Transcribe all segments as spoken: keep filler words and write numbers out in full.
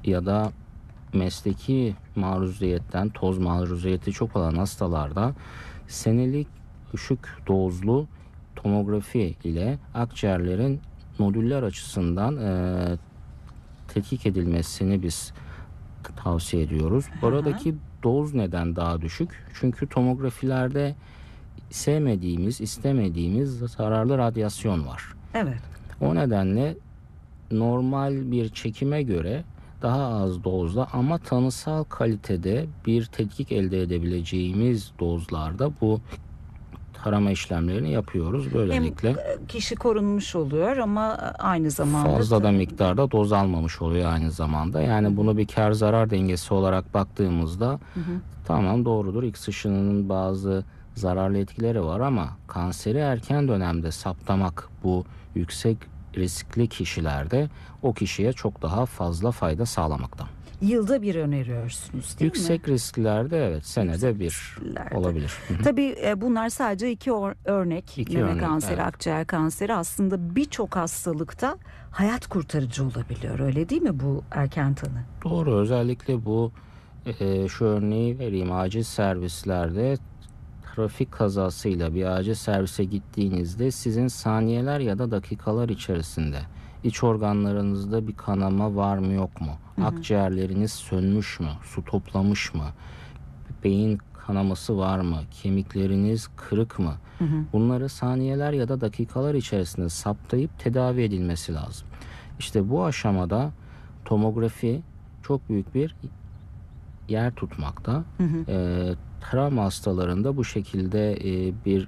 ya da mesleki maruziyetten, toz maruziyeti çok olan hastalarda senelik düşük dozlu tomografi ile akciğerlerin nodüller açısından e, tetkik edilmesini biz tavsiye ediyoruz. Buradaki doz neden daha düşük? Çünkü tomografilerde sevmediğimiz, istemediğimiz zararlı radyasyon var. Evet. O nedenle normal bir çekime göre daha az dozda ama tanısal kalitede bir tetkik elde edebileceğimiz dozlarda bu tarama işlemlerini yapıyoruz. Böylelikle hem kişi korunmuş oluyor ama aynı zamanda fazla da miktarda doz almamış oluyor aynı zamanda. Yani hı. bunu bir kar zarar dengesi olarak baktığımızda hı hı. tamam doğrudur. X ışınının bazı zararlı etkileri var ama kanseri erken dönemde saptamak bu yüksek riskli kişilerde o kişiye çok daha fazla fayda sağlamakta. Yılda bir öneriyorsunuz değil Yüksek mi? Yüksek risklerde evet senede Yüksek bir risklerde. Olabilir. Tabii bunlar sadece iki örnek. İki Meme örnek, kanseri, evet. akciğer kanseri aslında birçok hastalıkta hayat kurtarıcı olabiliyor. Öyle değil mi bu erken tanı? Doğru. Özellikle bu e, şu örneği vereyim. Acil servislerde trafik kazasıyla bir acil servise gittiğinizde sizin saniyeler ya da dakikalar içerisinde iç organlarınızda bir kanama var mı yok mu? Hı hı. Akciğerleriniz sönmüş mü? Su toplamış mı? Beyin kanaması var mı? Kemikleriniz kırık mı? Hı hı. Bunları saniyeler ya da dakikalar içerisinde saptayıp tedavi edilmesi lazım. İşte bu aşamada tomografi çok büyük bir yer tutmakta. Hı hı. E, travma hastalarında bu şekilde e, bir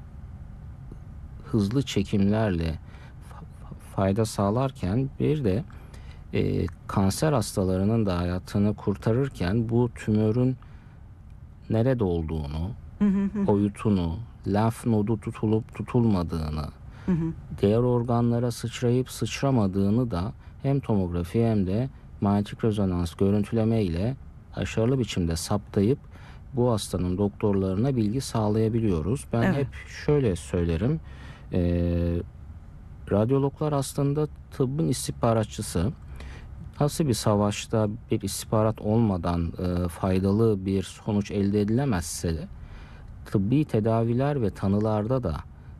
hızlı çekimlerle fayda sağlarken bir de e, kanser hastalarının da hayatını kurtarırken bu tümörün nerede olduğunu, hı hı. boyutunu, lenf nodu tutulup tutulmadığını, hı hı. diğer organlara sıçrayıp sıçramadığını da hem tomografi hem de manyetik rezonans görüntüleme ile başarılı biçimde saptayıp bu hastanın doktorlarına bilgi sağlayabiliyoruz. Ben evet. hep şöyle söylerim. E, radyologlar aslında tıbbın istihbaratçısı. Nasıl bir savaşta bir istihbarat olmadan e, faydalı bir sonuç elde edilemezse de tıbbi tedaviler ve tanılarda da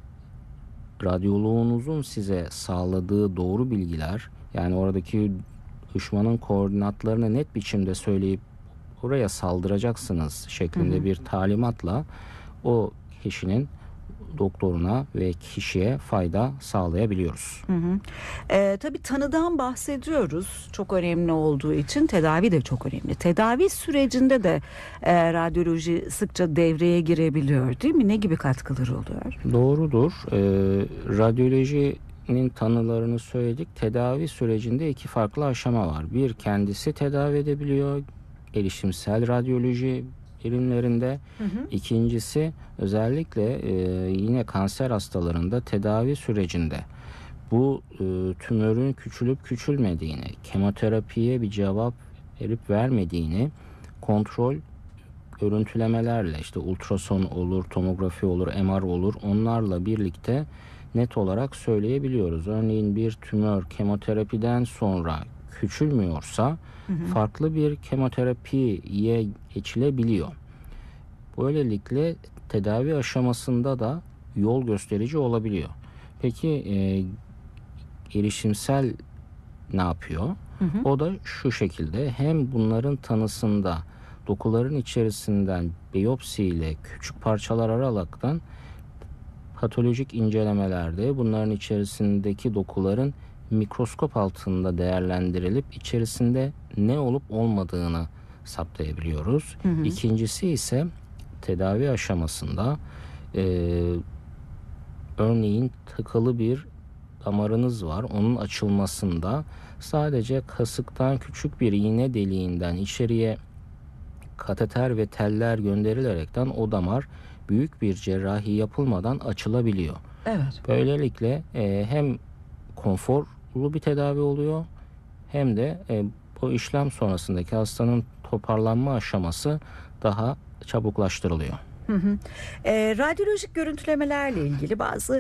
radyoloğunuzun size sağladığı doğru bilgiler, yani oradaki düşmanın koordinatlarını net biçimde söyleyip oraya saldıracaksınız şeklinde hı hı. bir talimatla o kişinin doktoruna ve kişiye fayda sağlayabiliyoruz. Hı hı. E, tabii tanıdan bahsediyoruz. Çok önemli olduğu için tedavi de çok önemli. Tedavi sürecinde de e, radyoloji sıkça devreye girebiliyor değil mi? Ne gibi katkıları oluyor? Doğrudur. E, radyolojinin tanılarını söyledik. Tedavi sürecinde iki farklı aşama var. Bir, kendisi tedavi edebiliyor. Gelişimsel radyoloji birimlerinde. Hı hı. İkincisi özellikle e, yine kanser hastalarında tedavi sürecinde bu e, tümörün küçülüp küçülmediğini, kemoterapiye bir cevap verip vermediğini kontrol görüntülemelerle, işte ultrason olur, tomografi olur, M R olur, onlarla birlikte net olarak söyleyebiliyoruz. Örneğin bir tümör kemoterapiden sonra küçülmüyorsa hı hı. farklı bir kemoterapiye geçilebiliyor. Böylelikle tedavi aşamasında da yol gösterici olabiliyor. Peki e, gelişimsel ne yapıyor? Hı hı. O da şu şekilde, hem bunların tanısında dokuların içerisinden biyopsiyle küçük parçalar alaraktan patolojik incelemelerde bunların içerisindeki dokuların mikroskop altında değerlendirilip içerisinde ne olup olmadığını saptayabiliyoruz. Hı hı. İkincisi ise tedavi aşamasında e, örneğin tıkalı bir damarınız var. Onun açılmasında sadece kasıktan küçük bir iğne deliğinden içeriye kateter ve teller gönderilerekten o damar büyük bir cerrahi yapılmadan açılabiliyor. Evet. Böylelikle e, hem konforlu bir tedavi oluyor hem de e, bu işlem sonrasındaki hastanın toparlanma aşaması daha çabuklaştırılıyor. Hı hı. E, radyolojik görüntülemelerle ilgili bazı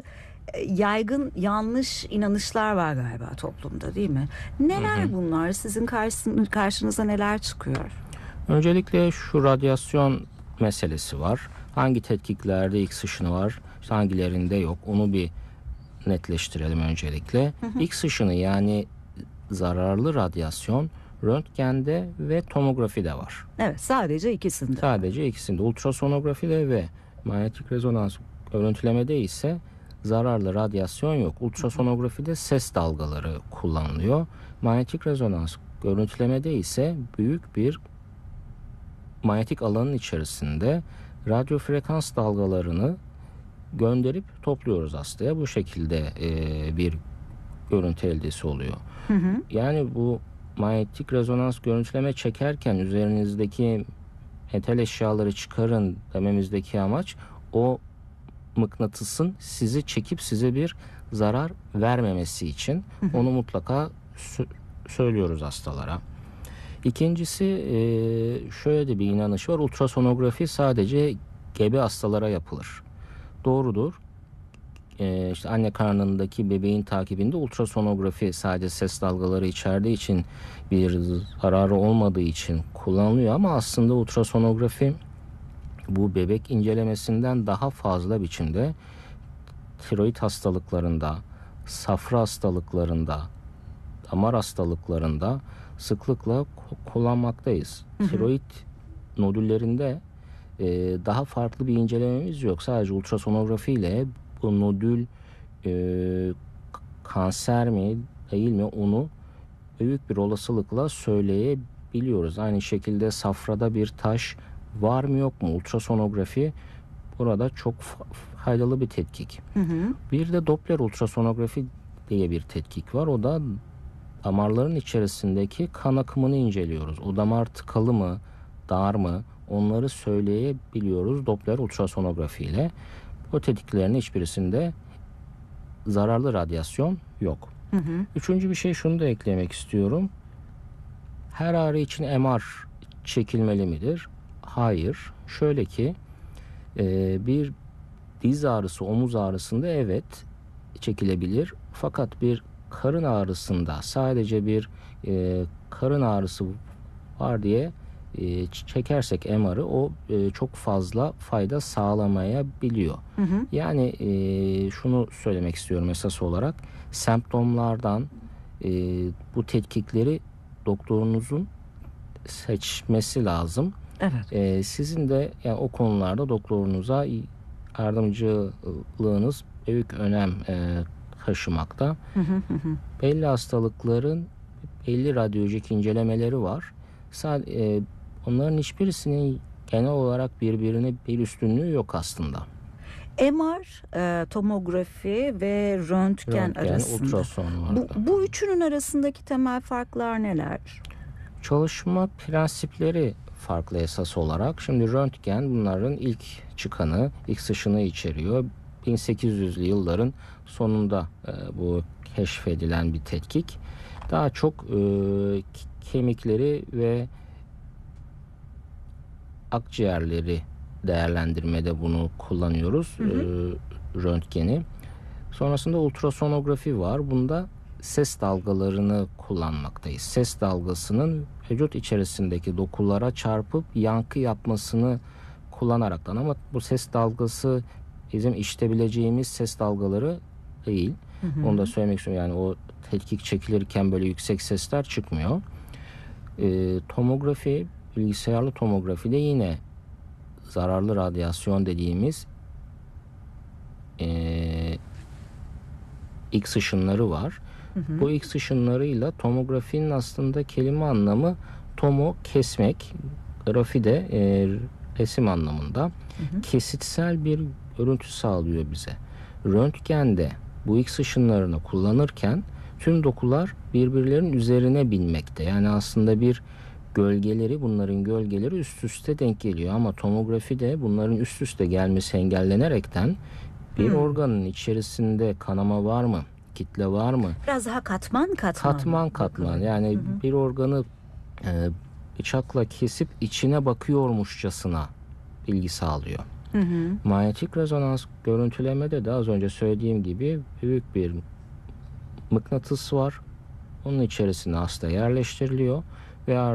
yaygın yanlış inanışlar var galiba toplumda, değil mi? Neler hı hı. bunlar? Sizin karşın, karşınıza neler çıkıyor? Öncelikle şu radyasyon meselesi var. Hangi tetkiklerde X ışını var, işte hangilerinde yok, onu bir netleştirelim öncelikle. Hı hı. X ışını, yani zararlı radyasyon, röntgende ve tomografide var. Evet, sadece ikisinde. Sadece ikisinde. Ultrasonografide ve manyetik rezonans görüntülemede ise zararlı radyasyon yok. Ultrasonografide ses dalgaları kullanılıyor. Manyetik rezonans görüntülemede ise büyük bir manyetik alanın içerisinde radyo frekans dalgalarını gönderip topluyoruz hastaya. Bu şekilde e, bir görüntü eldesi oluyor. Hı hı. Yani bu manyetik rezonans görüntüleme çekerken üzerinizdeki metal eşyaları çıkarın dememizdeki amaç, o mıknatısın sizi çekip size bir zarar vermemesi için. Hı hı. Onu mutlaka sö- söylüyoruz hastalara. İkincisi, şöyle de bir inanış var. Ultrasonografi sadece gebe hastalara yapılır. Doğrudur. İşte anne karnındaki bebeğin takibinde ultrasonografi sadece ses dalgaları içerdiği için, bir zararı olmadığı için kullanılıyor. Ama aslında ultrasonografi bu bebek incelemesinden daha fazla biçimde tiroid hastalıklarında, safra hastalıklarında, damar hastalıklarında sıklıkla kullanmaktayız. Hı hı. Tiroid nodüllerinde e, daha farklı bir incelememiz yok. Sadece ultrasonografi ile bu nodül e, kanser mi değil mi, onu büyük bir olasılıkla söyleyebiliyoruz. Aynı şekilde safrada bir taş var mı yok mu? Ultrasonografi burada çok faydalı bir tetkik. Hı hı. Bir de Doppler ultrasonografi diye bir tetkik var. O da damarların içerisindeki kan akımını inceliyoruz. O damar tıkalı mı, dar mı, onları söyleyebiliyoruz Doppler ultrasonografi ile. O tetkiklerin hiçbirisinde zararlı radyasyon yok. Hı hı. Üçüncü bir şey, şunu da eklemek istiyorum. Her ağrı için M R çekilmeli midir? Hayır. Şöyle ki bir diz ağrısı, omuz ağrısında evet çekilebilir. Fakat bir karın ağrısında sadece bir e, karın ağrısı var diye e, çekersek M R'ı, o e, çok fazla fayda sağlamayabiliyor. Hı hı. Yani e, şunu söylemek istiyorum esas olarak, semptomlardan e, bu tetkikleri doktorunuzun seçmesi lazım. Evet. E, sizin de yani o konularda doktorunuza yardımcılığınız büyük önem e, taşımakta. Hı hı hı. Belli hastalıkların belli radyolojik incelemeleri var. Sadece, e, onların hiçbirisinin genel olarak birbirine bir üstünlüğü yok aslında. M R, e, tomografi ve röntgen, röntgen arasında. Ultrason var. Bu, bu üçünün arasındaki temel farklar neler? Çalışma prensipleri farklı esas olarak. Şimdi röntgen bunların ilk çıkanı, X ışını içeriyor. bin sekiz yüzlü yılların sonunda e, bu keşfedilen bir tetkik. Daha çok e, kemikleri ve akciğerleri değerlendirmede bunu kullanıyoruz. Hı hı. E, röntgeni. Sonrasında ultrasonografi var. Bunda ses dalgalarını kullanmaktayız. Ses dalgasının vücut içerisindeki dokulara çarpıp yankı yapmasını kullanaraktan, ama bu ses dalgası bizim işitebileceğimiz ses dalgaları değil. Hı hı. Onu da söylemek istiyorum. Yani o tetkik çekilirken böyle yüksek sesler çıkmıyor. E, tomografi, bilgisayarlı tomografi de yine zararlı radyasyon dediğimiz e, X ışınları var. Hı hı. Bu X ışınlarıyla tomografinin aslında kelime anlamı tomo kesmek, grafi de e, resim anlamında. Hı hı. Kesitsel bir görüntü sağlıyor bize. Röntgende bu X ışınlarını kullanırken tüm dokular birbirlerinin üzerine binmekte. Yani aslında bir gölgeleri, bunların gölgeleri üst üste denk geliyor, ama tomografide bunların üst üste gelmesi engellenerekten bir hmm. organın içerisinde kanama var mı, kitle var mı? Biraz daha katman katman. Katman katman. Bakalım. Yani hı hı. bir organı e, bıçakla kesip içine bakıyormuşçasına bilgi sağlıyor. Hı hı. Manyetik rezonans görüntülemede de az önce söylediğim gibi büyük bir mıknatıs var. Onun içerisine hasta yerleştiriliyor ve